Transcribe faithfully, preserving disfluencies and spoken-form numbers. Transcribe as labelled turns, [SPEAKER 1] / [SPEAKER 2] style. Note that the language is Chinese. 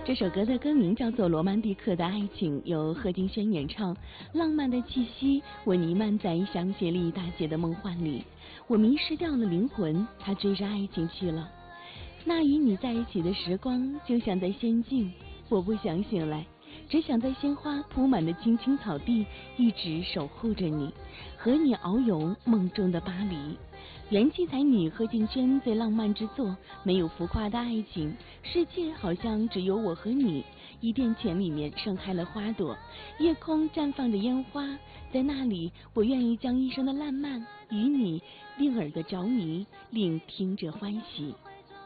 [SPEAKER 1] 这首歌的歌名叫做《罗曼蒂克的爱情》，由贺金轩演唱。浪漫的气息，我弥漫在香榭丽大街的梦幻里，我迷失掉了灵魂，他追着爱情去了。那与你在一起的时光，就像在仙境，我不想醒来，只想在鲜花铺满的青青草地，一直守护着你，和你遨游梦中的巴黎。元气才女贺敬轩最浪漫之作，没有浮夸的爱情，世界好像只有我和你。伊甸泉里面盛开了花朵，夜空绽放着烟花，在那里我愿意将一生的烂漫与你令耳的着迷，令听者欢喜。